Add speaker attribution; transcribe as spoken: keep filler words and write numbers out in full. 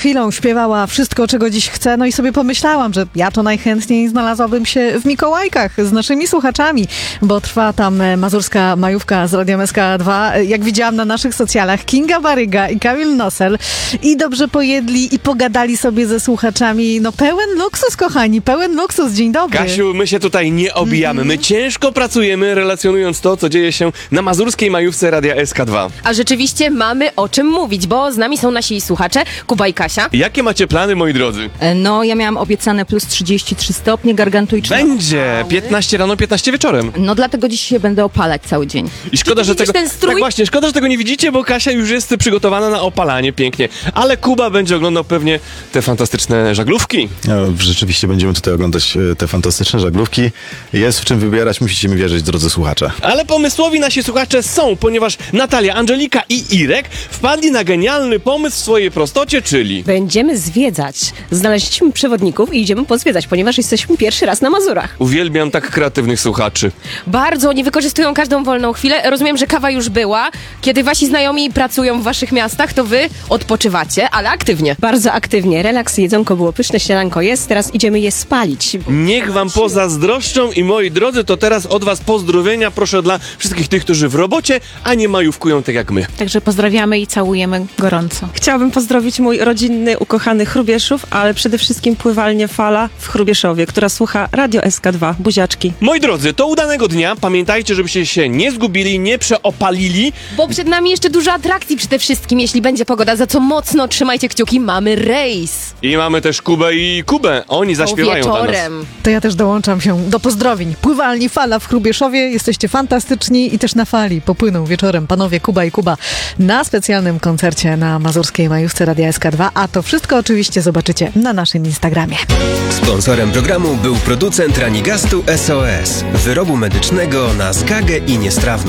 Speaker 1: chwilą śpiewała wszystko, czego dziś chcę, no i sobie pomyślałam, że ja to najchętniej znalazłabym się w Mikołajkach z naszymi słuchaczami, bo trwa tam mazurska majówka z Radiem S K dwa. Jak widziałam na naszych socjalach, Kinga Baryga i Kamil Nosel i dobrze pojedli i pogadali sobie ze słuchaczami. No pełen luksus, kochani, pełen luksus. Dzień dobry.
Speaker 2: Kasiu, my się tutaj nie obijamy. My ciężko pracujemy, relacjonując to, co dzieje się na mazurskiej majówce Radia S K dwa.
Speaker 3: A rzeczywiście mamy o czym mówić, bo z nami są nasi słuchacze, Kuba i Kasia.
Speaker 2: Jakie macie plany, moi drodzy?
Speaker 4: No, ja miałam obiecane plus trzydzieści trzy stopnie, gargantuiczne.
Speaker 2: Będzie! piętnaście rano, piętnaście wieczorem.
Speaker 4: No, dlatego dziś się będę opalać cały dzień.
Speaker 2: I szkoda, że
Speaker 3: widzisz
Speaker 2: tego...
Speaker 3: ten strój?
Speaker 2: Tak właśnie, szkoda, że tego nie widzicie, bo Kasia już jest przygotowana na opalanie pięknie. Ale Kuba będzie oglądał pewnie te fantastyczne żaglówki.
Speaker 5: No, rzeczywiście będziemy tutaj oglądać e, te fantastyczne żaglówki. Jest w czym wybierać, musicie mi wierzyć, drodzy słuchacze.
Speaker 2: Ale pomysłowi nasi słuchacze są, ponieważ Natalia, Angelika i Irek wpadli na genialny pomysł w swojej prostocie, czyli...
Speaker 6: Będziemy zwiedzać. Znaleźliśmy przewodników i idziemy pozwiedzać, ponieważ jesteśmy pierwszy raz na Mazurach.
Speaker 2: Uwielbiam tak kreatywnych słuchaczy.
Speaker 3: Bardzo, oni wykorzystują każdą wolną chwilę. Rozumiem, że kawa już była. Kiedy wasi znajomi pracują w waszych miastach, to wy odpoczywacie, ale aktywnie.
Speaker 6: Bardzo aktywnie. Relaks, jedzonko było pyszne, śniadanko jest, teraz idziemy je spalić.
Speaker 2: Niech wam pozazdroszczą i moi drodzy, to teraz od was pozdrowienia proszę dla wszystkich tych, którzy w robocie, a nie majówkują tak jak my.
Speaker 7: Także pozdrawiamy i całujemy gorąco.
Speaker 8: Chciałabym pozdrowić mój rodzinny, ukochany Chrubieszów, ale przede wszystkim pływalnię Fala w Chrubieszowie, która słucha Radio S K dwa. Buziaczki.
Speaker 2: Moi drodzy, to udanego dnia. Pamiętajcie, żebyście się nie zgubili, nie przeopalili.
Speaker 3: Bo przed nami jeszcze dużo atrakcji przede wszystkim, jeśli będzie pogoda, za co mocno trzymajcie kciuki. Mamy rejs.
Speaker 2: I mamy też Kubę i Kubę. Oni zaśpiewają dla nas.
Speaker 3: Wieczorem.
Speaker 1: To ja też dołączam się do pozdrowień. Pływalni Fala w Chrubieszowie. Jesteście fantastyczni i też na fali popłyną wieczorem panowie Kuba i Kuba na specjalnym koncercie na mazurskiej majówce Radia S K dwa, a to wszystko oczywiście zobaczycie na naszym Instagramie.
Speaker 9: Sponsorem programu był producent Ranigastu S O S, wyrobu medycznego na zgagę i niestrawność.